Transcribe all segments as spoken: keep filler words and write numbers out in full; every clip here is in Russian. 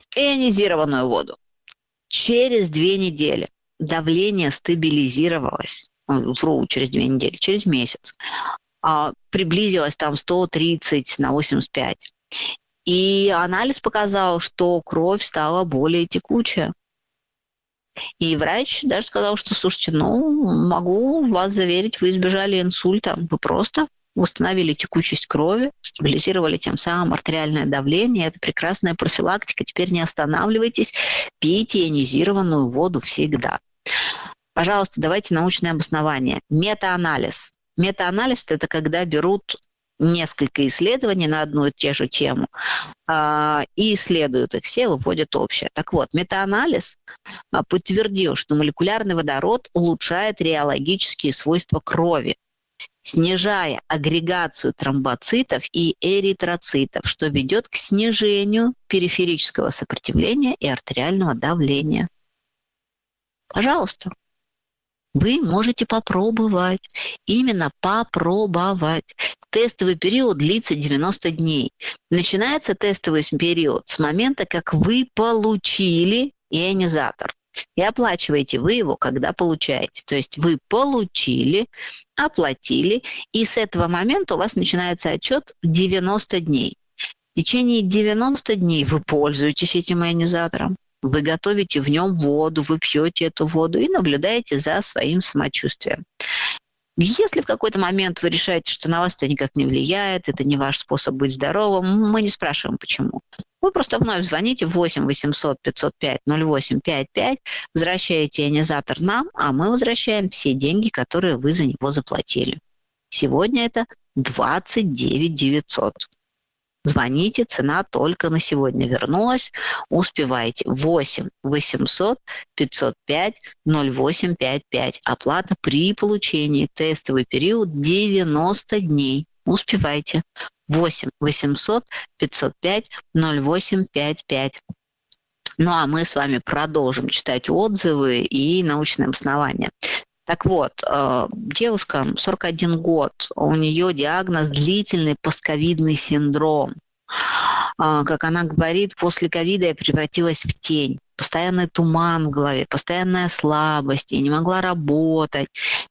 ионизированную воду. Через две недели давление стабилизировалось, вру, через две недели, через месяц, а, приблизилось там сто тридцать на восемьдесят пять. И анализ показал, что кровь стала более текучая. И врач даже сказал, что, слушайте, ну, могу вас заверить, вы избежали инсульта, вы просто восстановили текучесть крови, стабилизировали тем самым артериальное давление. Это прекрасная профилактика. Теперь не останавливайтесь, пейте ионизированную воду всегда. Пожалуйста, давайте научное обоснование. Метаанализ. Метаанализ – это когда берут несколько исследований на одну и ту же тему э, и исследуют их все, выводят общее. Так вот, метаанализ э, подтвердил, что молекулярный водород улучшает реологические свойства крови, снижая агрегацию тромбоцитов и эритроцитов, что ведет к снижению периферического сопротивления и артериального давления. Пожалуйста. Вы можете попробовать, именно попробовать. Тестовый период длится девяносто дней. Начинается тестовый период с момента, как вы получили ионизатор. И оплачиваете вы его, когда получаете. То есть вы получили, оплатили, и с этого момента у вас начинается отчет девяносто дней. В течение девяноста дней вы пользуетесь этим ионизатором. Вы готовите в нем воду, вы пьете эту воду и наблюдаете за своим самочувствием. Если в какой-то момент вы решаете, что на вас это никак не влияет, это не ваш способ быть здоровым, мы не спрашиваем, почему. Вы просто вновь звоните в восемь восемьсот пятьсот пять ноль восемь пять пять, возвращаете ионизатор нам, а мы возвращаем все деньги, которые вы за него заплатили. Сегодня это двадцать девять девятьсот. Звоните, цена только на сегодня вернулась. Успевайте. восемь восемьсот пятьсот пять ноль восемь пять пять. Оплата при получении. Тестовый период девяносто дней. Успевайте. восемь восемьсот пятьсот пять ноль восемь пять пять. Ну а мы с вами продолжим читать отзывы и научные обоснования. Так вот, девушка, сорок один год, у нее диагноз длительный постковидный синдром. Как она говорит, после ковида я превратилась в тень. Постоянный туман в голове, постоянная слабость, я не могла работать.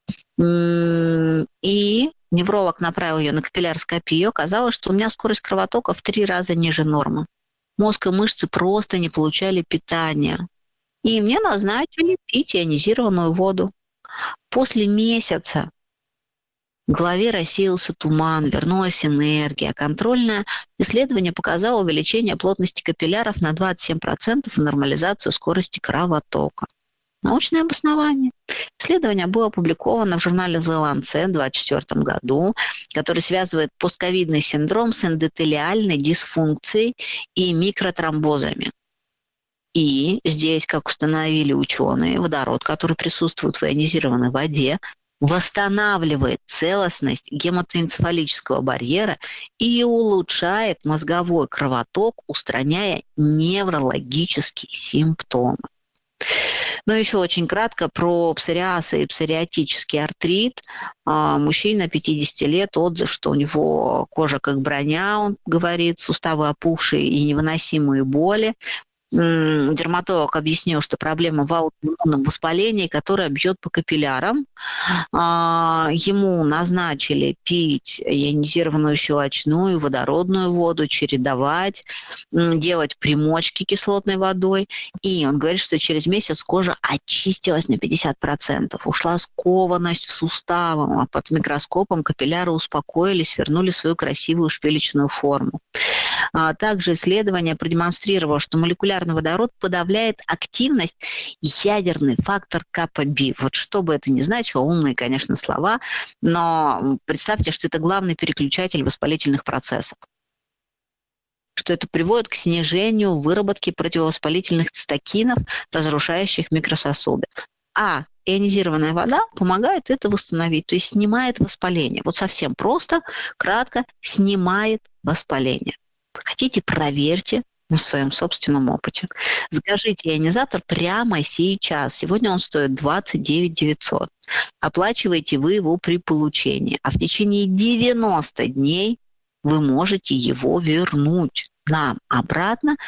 И невролог направил ее на капилляроскопию. Оказалось, что у меня скорость кровотока в три раза ниже нормы. Мозг и мышцы просто не получали питания. И мне назначили пить ионизированную воду. После месяца в голове рассеялся туман, вернулась энергия. Контрольное исследование показало увеличение плотности капилляров на двадцать семь процентов и нормализацию скорости кровотока. Научное обоснование. Исследование было опубликовано в журнале The Lancet в двадцать четвёртом году, который связывает постковидный синдром с эндотелиальной дисфункцией и микротромбозами. И здесь, как установили ученые, водород, который присутствует в ионизированной воде, восстанавливает целостность гематоэнцефалического барьера и улучшает мозговой кровоток, устраняя неврологические симптомы. Но еще очень кратко про псориаз и псориатический артрит. Мужчина пятидесяти лет, отзыв, что у него кожа как броня, он говорит, суставы опухшие и невыносимые боли. Дерматолог объяснил, что проблема в аутоиммунном воспалении, которое бьет по капиллярам. Ему назначили пить ионизированную щелочную, водородную воду, чередовать, делать примочки кислотной водой. И он говорит, что через месяц кожа очистилась на пятьдесят процентов. Ушла скованность в суставах, а под микроскопом капилляры успокоились, вернули свою красивую шпилечную форму. Также исследование продемонстрировало, что молекулярный водород подавляет активность ядерный фактор КПБ. Вот что бы это ни значило, умные, конечно, слова, но представьте, что это главный переключатель воспалительных процессов. Что это приводит к снижению выработки противовоспалительных цитокинов, разрушающих микрососуды. А ионизированная вода помогает это восстановить, то есть снимает воспаление. Вот совсем просто, кратко, снимает воспаление. Хотите, проверьте на своем собственном опыте. Закажите ионизатор прямо сейчас. Сегодня он стоит двадцать девять девятьсот. Оплачиваете вы его при получении. А в течение девяноста дней вы можете его вернуть нам обратно